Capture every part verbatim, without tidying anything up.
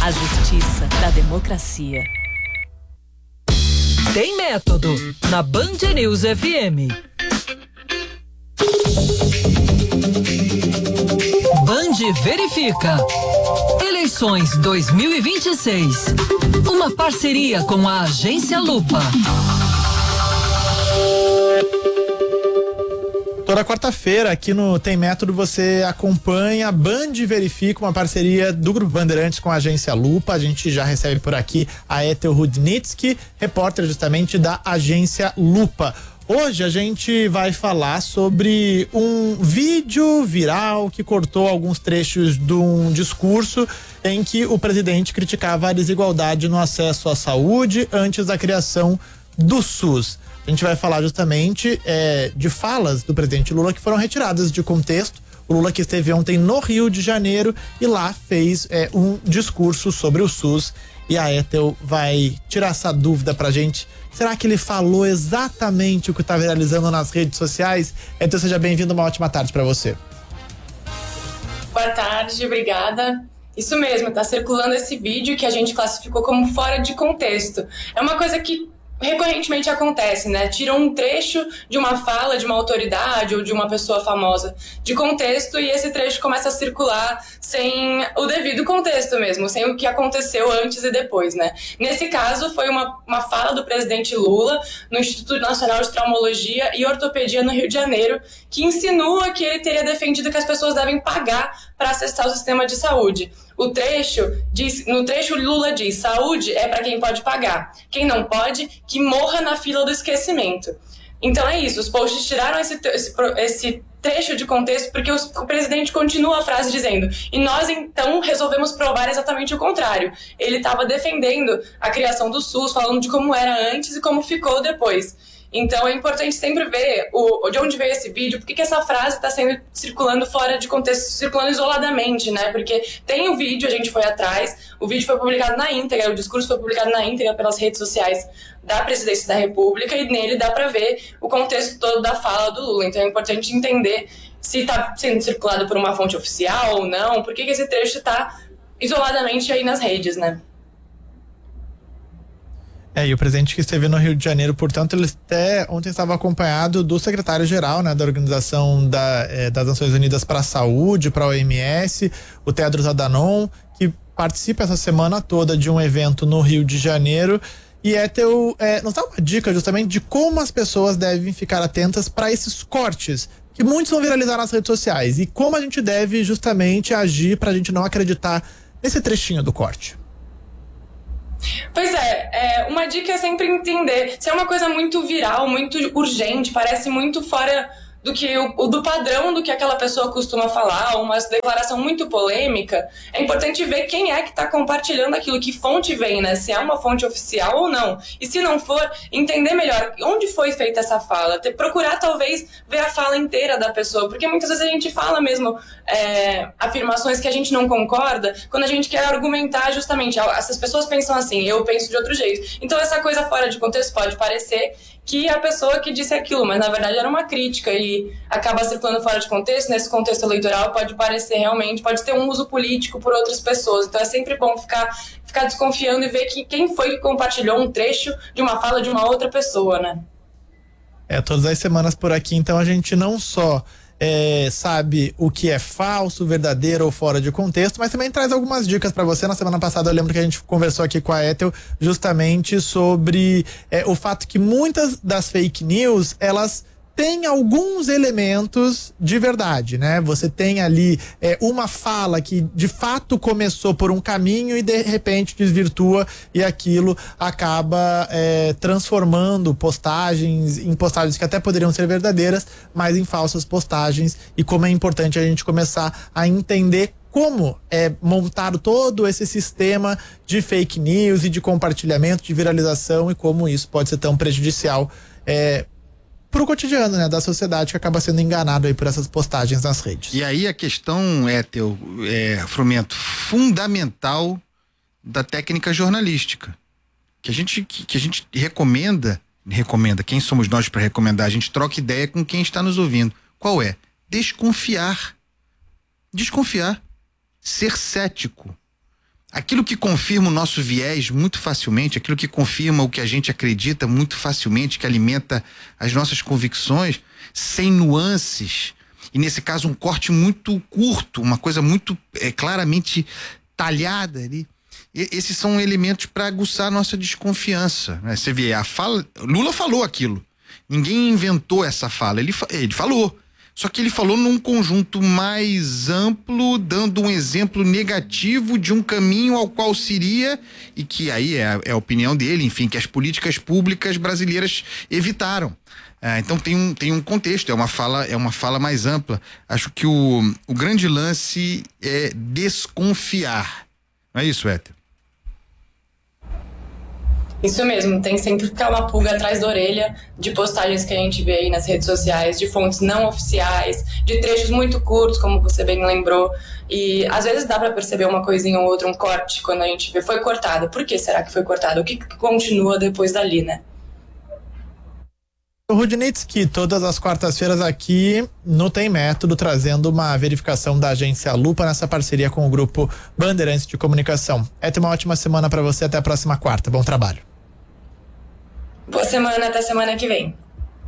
A justiça da democracia. Tem método na Band News F M. Band verifica. Eleições dois mil e vinte e seis. Uma parceria com a Agência Lupa. Toda quarta-feira aqui no Tem Método você acompanha a Band Verifica, uma parceria do Grupo Bandeirantes com a Agência Lupa. A gente já recebe por aqui a Ethel Rudnitsky, repórter justamente da Agência Lupa. Hoje a gente vai falar sobre um vídeo viral que cortou alguns trechos de um discurso em que o presidente criticava a desigualdade no acesso à saúde antes da criação do SUS. A gente vai falar justamente é, de falas do presidente Lula que foram retiradas de contexto. O Lula que esteve ontem no Rio de Janeiro e lá fez é, um discurso sobre o SUS. E a Ethel vai tirar essa dúvida pra gente. Será que ele falou exatamente o que está viralizando nas redes sociais? Ethel, seja bem-vindo, uma ótima tarde para você. Boa tarde, obrigada. Isso mesmo, tá circulando esse vídeo que a gente classificou como fora de contexto. É uma coisa que recorrentemente acontece, né? Tiram um trecho de uma fala de uma autoridade ou de uma pessoa famosa de contexto e esse trecho começa a circular sem o devido contexto mesmo, sem o que aconteceu antes e depois, né? Nesse caso, foi uma, uma fala do presidente Lula no Instituto Nacional de Traumologia e Ortopedia no Rio de Janeiro, que insinua que ele teria defendido que as pessoas devem pagar para acessar o sistema de saúde. O trecho diz, no trecho Lula diz: saúde é para quem pode pagar. Quem não pode, que morra na fila do esquecimento. Então é isso, os posts tiraram esse, esse, esse trecho de contexto porque os, o presidente continua a frase dizendo: e nós então resolvemos provar exatamente o contrário. Ele estava defendendo a criação do SUS, falando de como era antes e como ficou depois. Então é importante sempre ver o, de onde veio esse vídeo, por que essa frase está sendo circulando fora de contexto, circulando isoladamente, né? Porque tem o vídeo, a gente foi atrás, o vídeo foi publicado na íntegra, o discurso foi publicado na íntegra pelas redes sociais da Presidência da República e nele dá para ver o contexto todo da fala do Lula. Então é importante entender se está sendo circulado por uma fonte oficial ou não, por que esse trecho está isoladamente aí nas redes, né? É, e o presidente que esteve no Rio de Janeiro, portanto, ele até ontem estava acompanhado do secretário-geral, né, da Organização da, eh, das Nações Unidas para a Saúde, para a O M S, o Tedros Adhanom, que participa essa semana toda de um evento no Rio de Janeiro. E é teu, é, nos dá uma dica justamente de como as pessoas devem ficar atentas para esses cortes, que muitos vão viralizar nas redes sociais, e como a gente deve justamente agir para a gente não acreditar nesse trechinho do corte. Pois é, é, uma dica é sempre entender, se é uma coisa muito viral, muito urgente, parece muito fora do que o do padrão do que aquela pessoa costuma falar, uma declaração muito polêmica, é importante ver quem é que está compartilhando aquilo, que fonte vem, né? Se é uma fonte oficial ou não. E se não for, entender melhor onde foi feita essa fala, ter, procurar talvez ver a fala inteira da pessoa, porque muitas vezes a gente fala mesmo é, afirmações que a gente não concorda, quando a gente quer argumentar justamente, essas pessoas pensam assim, eu penso de outro jeito. Então essa coisa fora de contexto pode parecer que a pessoa que disse aquilo, mas na verdade era uma crítica e acaba circulando fora de contexto. Nesse contexto eleitoral pode parecer realmente, pode ter um uso político por outras pessoas, então é sempre bom ficar, ficar desconfiando e ver que, quem foi que compartilhou um trecho de uma fala de uma outra pessoa, né? É, todas as semanas por aqui, então a gente não só É, sabe o que é falso, verdadeiro ou fora de contexto, mas também traz algumas dicas para você. Na semana passada eu lembro que a gente conversou aqui com a Ethel justamente sobre é, o fato que muitas das fake news, elas tem alguns elementos de verdade, né? Você tem ali é, uma fala que de fato começou por um caminho e de repente desvirtua e aquilo acaba é, transformando postagens em postagens que até poderiam ser verdadeiras, mas em falsas postagens. E como é importante a gente começar a entender como é montado todo esse sistema de fake news e de compartilhamento, de viralização, e como isso pode ser tão prejudicial é, pro cotidiano, né, da sociedade, que acaba sendo enganado aí por essas postagens nas redes. E aí a questão é, teu, é, Frumento, fundamental da técnica jornalística, que a gente, que, que a gente recomenda, recomenda, quem somos nós para recomendar? A gente troca ideia com quem está nos ouvindo. Qual é? Desconfiar. Desconfiar. Ser cético. aquilo que confirma o nosso viés muito facilmente, aquilo que confirma o que a gente acredita muito facilmente, que alimenta as nossas convicções, sem nuances, e nesse caso um corte muito curto, uma coisa muito é, claramente talhada ali. E, esses são elementos para aguçar a nossa desconfiança, né? Você vê, a fala, Lula falou aquilo, ninguém inventou essa fala, ele, ele falou. Só que ele falou num conjunto mais amplo, dando um exemplo negativo de um caminho ao qual se iria, e que aí é, é a opinião dele, enfim, que as políticas públicas brasileiras evitaram. É, então tem um, tem um contexto, é uma fala, é uma fala mais ampla. Acho que o, o grande lance é desconfiar. Não é isso, Éter? Isso mesmo, tem sempre que ficar uma pulga atrás da orelha de postagens que a gente vê aí nas redes sociais, de fontes não oficiais, de trechos muito curtos, como você bem lembrou, e às vezes dá para perceber uma coisinha ou outra, um corte, quando a gente vê, foi cortado. Por que será que foi cortado? O que, que continua depois dali, né? O Rudnitsky, todas as quartas-feiras aqui no Tem Método, trazendo uma verificação da agência Lupa nessa parceria com o grupo Bandeirantes de Comunicação. É uma ótima semana para você, até a próxima quarta. Bom trabalho. Boa semana, até semana que vem.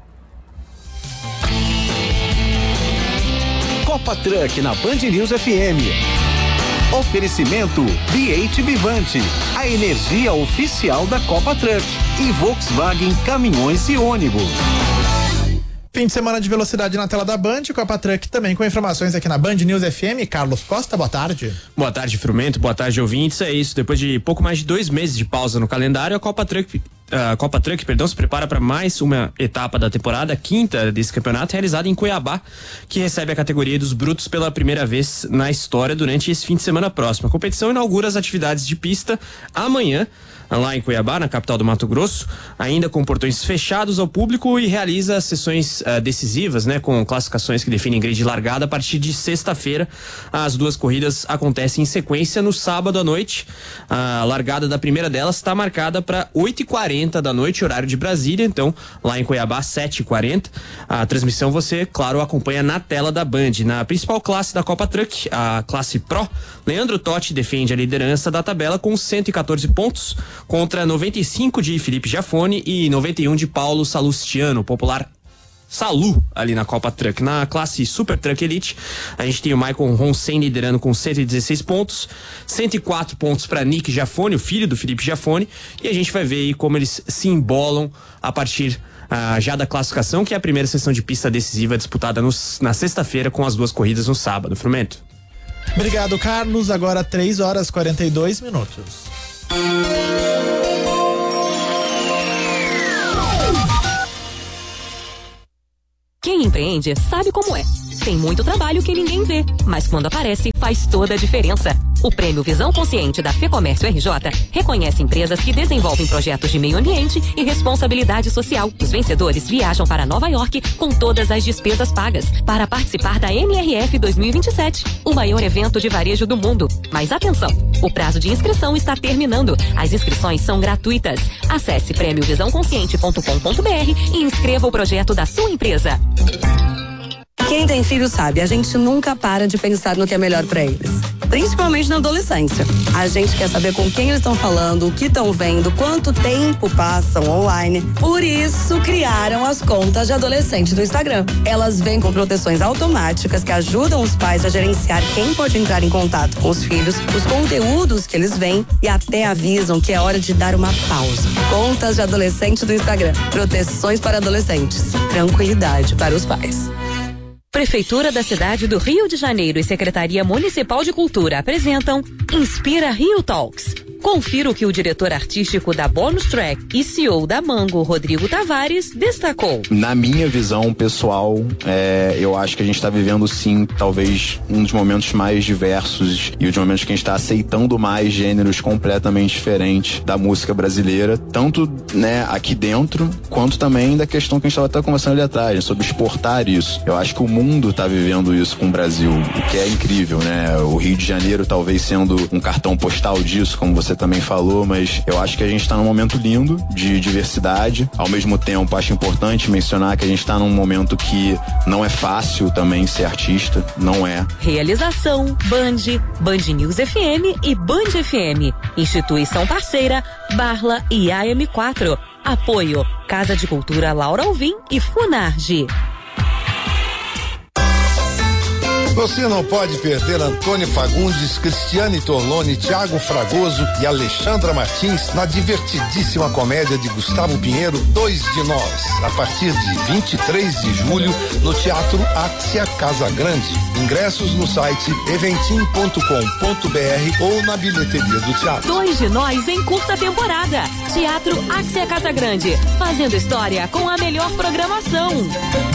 Copa Truck na Band News F M. Oferecimento B H Vivante, a energia oficial da Copa Truck, e Volkswagen Caminhões e Ônibus. Fim de semana de velocidade na tela da Band, Copa Truck também com informações aqui na Band News F M. Carlos Costa, boa tarde. Boa tarde, Frumento, boa tarde, ouvintes. É isso, depois de pouco mais de dois meses de pausa no calendário, a Copa Truck A Copa Truck, perdão, se prepara para mais uma etapa da temporada, quinta desse campeonato, realizada em Cuiabá, que recebe a categoria dos brutos pela primeira vez na história durante esse fim de semana próximo. A competição inaugura as atividades de pista amanhã, lá em Cuiabá, na capital do Mato Grosso, ainda com portões fechados ao público, e realiza sessões uh, decisivas, né, com classificações que definem grid de largada a partir de sexta-feira. As duas corridas acontecem em sequência no sábado à noite. A largada da primeira delas está marcada para oito e quarenta da noite, horário de Brasília, então lá em Cuiabá, sete e quarenta. A transmissão você, claro, acompanha na tela da Band. Na principal classe da Copa Truck, a classe Pro, Leandro Totti defende a liderança da tabela com cento e quatorze pontos, contra noventa e cinco de Felipe Giafone e noventa e um de Paulo Salustiano, popular Salu, ali na Copa Truck. Na classe Super Truck Elite, a gente tem o Michael Ronsen liderando com cento e dezesseis pontos, cento e quatro pontos para Nick Giafone, o filho do Felipe Giafone, e a gente vai ver aí como eles se embolam a partir ah, já da classificação, que é a primeira sessão de pista decisiva disputada no, na sexta-feira, com as duas corridas no sábado. Frumento. Obrigado, Carlos. Agora três horas e quarenta e dois minutos. Quem empreende sabe como é. Tem muito trabalho que ninguém vê, mas quando aparece, faz toda a diferença. O Prêmio Visão Consciente da FEComércio R J reconhece empresas que desenvolvem projetos de meio ambiente e responsabilidade social. Os vencedores viajam para Nova York com todas as despesas pagas para participar da M R F dois mil e vinte e sete, o maior evento de varejo do mundo. Mas atenção, o prazo de inscrição está terminando. As inscrições são gratuitas. Acesse prêmio visão consciente ponto com ponto b r e inscreva o projeto da sua empresa. Quem tem filho sabe, a gente nunca para de pensar no que é melhor pra eles. Principalmente na adolescência. A gente quer saber com quem eles estão falando, o que estão vendo, quanto tempo passam online. Por isso, criaram as contas de adolescente do Instagram. Elas vêm com proteções automáticas que ajudam os pais a gerenciar quem pode entrar em contato com os filhos, os conteúdos que eles veem e até avisam que é hora de dar uma pausa. Contas de adolescente do Instagram. Proteções para adolescentes. Tranquilidade para os pais. Prefeitura da cidade do Rio de Janeiro e Secretaria Municipal de Cultura apresentam Inspira Rio Talks. Confira o que o diretor artístico da Bonus Track e C E O da Mango, Rodrigo Tavares, destacou. Na minha visão pessoal, é, eu acho que a gente está vivendo sim, talvez um dos momentos mais diversos e um dos momentos que a gente está aceitando mais gêneros completamente diferentes da música brasileira, tanto, né, aqui dentro, quanto também da questão que a gente estava até conversando ali atrás, né, sobre exportar isso. Eu acho que o mundo está vivendo isso com o Brasil, o que é incrível, né? O Rio de Janeiro talvez sendo um cartão postal disso, como você também falou, mas eu acho que a gente está num momento lindo de diversidade. Ao mesmo tempo, acho importante mencionar que a gente está num momento que não é fácil também ser artista, não é. Realização Band, Band News F M e Band F M. Instituição parceira Barla e A M quatro. Apoio Casa de Cultura Laura Alvim e Funarge. Você não pode perder Antônio Fagundes, Cristiane Torlone, Thiago Fragoso e Alexandra Martins na divertidíssima comédia de Gustavo Pinheiro, Dois de Nós, a partir de vinte e três de julho no Teatro Axia Casa Grande. Ingressos no site eventim ponto com ponto br ou na bilheteria do teatro. Dois de Nós em curta temporada. Teatro Axia Casa Grande, fazendo história com a melhor programação.